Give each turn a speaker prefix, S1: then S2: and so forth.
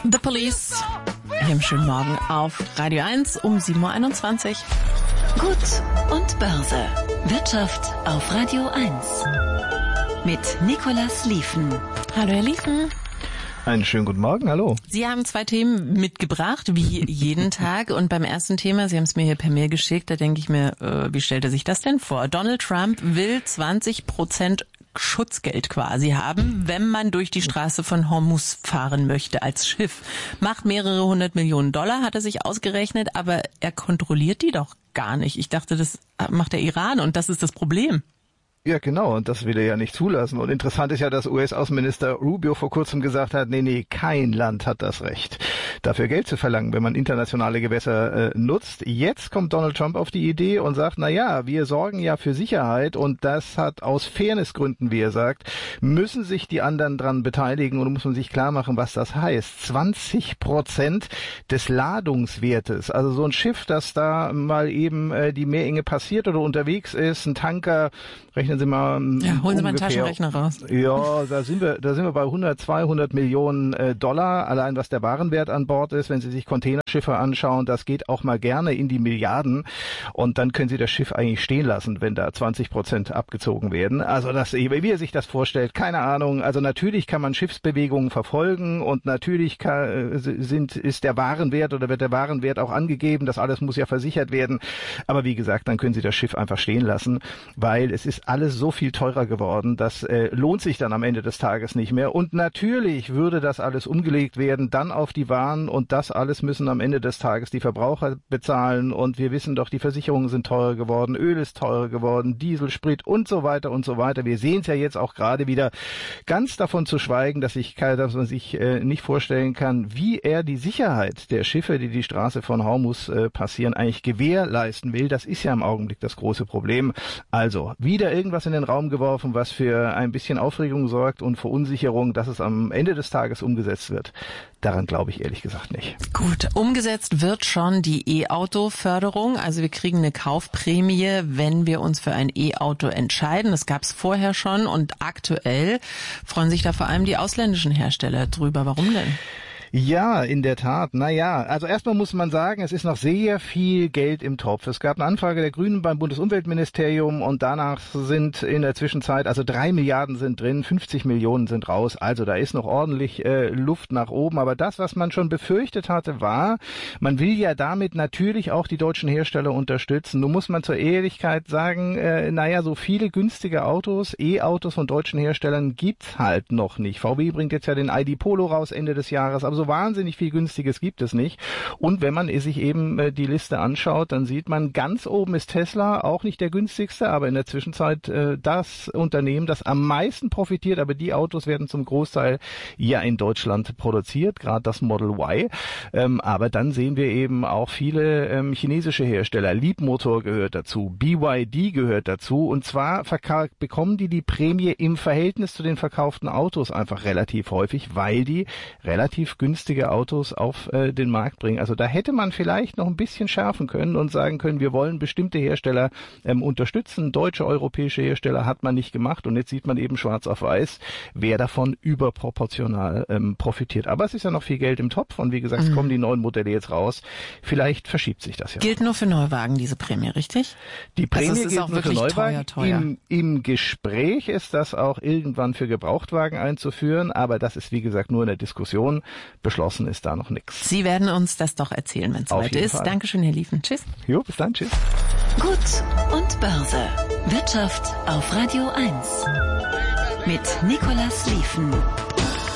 S1: The Police. Hier im schönen Morgen auf Radio 1 um 7.21 Uhr.
S2: Gut und Börse. Wirtschaft auf Radio 1. Mit Nicolas Lieven.
S1: Hallo, Herr Lieven.
S3: Einen schönen guten Morgen, hallo.
S1: Sie haben 2 Themen mitgebracht, wie jeden Tag. Und beim ersten Thema, Sie haben es mir hier per Mail geschickt, da denke ich mir, wie stellt er sich das denn vor? Donald Trump will 20% Schutzgeld quasi haben, wenn man durch die Straße von Hormuz fahren möchte als Schiff. Macht mehrere 100 Millionen Dollar, hat er sich ausgerechnet, aber er kontrolliert die doch gar nicht. Ich dachte, das macht der Iran und das ist das Problem.
S3: Ja, genau, und das will er ja nicht zulassen. Und interessant ist ja, dass US-Außenminister Rubio vor kurzem gesagt hat, nee, kein Land hat das Recht, dafür Geld zu verlangen, wenn man internationale Gewässer nutzt. Jetzt kommt Donald Trump auf die Idee und sagt, wir sorgen ja für Sicherheit und das hat aus Fairnessgründen, wie er sagt, müssen sich die anderen dran beteiligen und muss man sich klar machen, was das heißt. 20% des Ladungswertes, also so ein Schiff, das da mal eben die Meerenge passiert oder unterwegs ist, ein Tanker, rechnen Sie mal.
S1: Ja, holen Sie mal einen Taschenrechner raus.
S3: Ja, da sind wir bei 100, 200 Millionen Dollar, allein was der Warenwert an Bord ist. Wenn Sie sich Containerschiffe anschauen, das geht auch mal gerne in die Milliarden. Und dann können Sie das Schiff eigentlich stehen lassen, wenn da 20% abgezogen werden. Also wie er sich das vorstellt, keine Ahnung. Also natürlich kann man Schiffsbewegungen verfolgen und natürlich ist der Warenwert oder wird der Warenwert auch angegeben. Das alles muss ja versichert werden. Aber wie gesagt, dann können Sie das Schiff einfach stehen lassen, weil es ist alles so viel teurer geworden, das lohnt sich dann am Ende des Tages nicht mehr. Und natürlich würde das alles umgelegt werden, dann auf die Waren und das alles müssen am Ende des Tages die Verbraucher bezahlen. Und wir wissen doch, die Versicherungen sind teurer geworden, Öl ist teurer geworden, Diesel, Sprit und so weiter und so weiter. Wir sehen es ja jetzt auch gerade wieder, ganz davon zu schweigen, dass man sich nicht vorstellen kann, wie er die Sicherheit der Schiffe, die die Straße von Hormuz passieren, eigentlich gewährleisten will. Das ist ja im Augenblick das große Problem. Also, wieder irgendwas in den Raum geworfen, was für ein bisschen Aufregung sorgt und Verunsicherung, dass es am Ende des Tages umgesetzt wird. Daran glaube ich ehrlich gesagt nicht.
S1: Gut, umgesetzt wird schon die E-Auto-Förderung. Also wir kriegen eine Kaufprämie, wenn wir uns für ein E-Auto entscheiden. Das gab es vorher schon und aktuell freuen sich da vor allem die ausländischen Hersteller drüber. Warum denn?
S3: Ja, in der Tat. Also erstmal muss man sagen, es ist noch sehr viel Geld im Topf. Es gab eine Anfrage der Grünen beim Bundesumweltministerium und danach sind in der Zwischenzeit, 3 Milliarden sind drin, 50 Millionen sind raus. Also da ist noch ordentlich Luft nach oben. Aber das, was man schon befürchtet hatte, war, man will ja damit natürlich auch die deutschen Hersteller unterstützen. Nun muss man zur Ehrlichkeit sagen, so viele günstige Autos, E-Autos von deutschen Herstellern gibt's halt noch nicht. VW bringt jetzt ja den ID Polo raus Ende des Jahres, aber so wahnsinnig viel Günstiges gibt es nicht. Und wenn man sich eben die Liste anschaut, dann sieht man, ganz oben ist Tesla, auch nicht der günstigste, aber in der Zwischenzeit das Unternehmen, das am meisten profitiert. Aber die Autos werden zum Großteil ja in Deutschland produziert, gerade das Model Y. Aber dann sehen wir eben auch viele chinesische Hersteller. Leapmotor gehört dazu, BYD gehört dazu. Und zwar bekommen die Prämie im Verhältnis zu den verkauften Autos einfach relativ häufig, weil die relativ günstige Autos auf den Markt bringen. Also da hätte man vielleicht noch ein bisschen schärfen können und sagen können, wir wollen bestimmte Hersteller unterstützen. Deutsche, europäische Hersteller hat man nicht gemacht und jetzt sieht man eben schwarz auf weiß, wer davon überproportional profitiert. Aber es ist ja noch viel Geld im Topf und wie gesagt, es kommen die neuen Modelle jetzt raus. Vielleicht verschiebt sich das ja.
S1: Gilt nur für Neuwagen, diese Prämie, richtig?
S3: Die Prämie
S1: gilt
S3: auch nur für Neuwagen.
S1: Teuer.
S3: Im Gespräch ist das auch irgendwann für Gebrauchtwagen einzuführen, aber das ist wie gesagt nur in der Diskussion. Beschlossen ist da noch nichts.
S1: Sie werden uns das doch erzählen, wenn es soweit ist. Fall. Dankeschön, Herr Lieven. Tschüss.
S3: Jo, bis dann. Tschüss.
S2: Gut und Börse. Wirtschaft auf Radio 1. Mit Nicolas Lieven.